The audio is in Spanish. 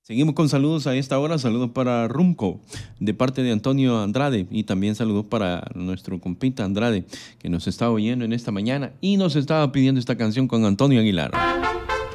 Seguimos con saludos a esta hora. Saludos para Rumco, de parte de Antonio Andrade. Y también saludos para nuestro compita Andrade, que nos está oyendo en esta mañana y nos estaba pidiendo esta canción con Antonio Aguilar.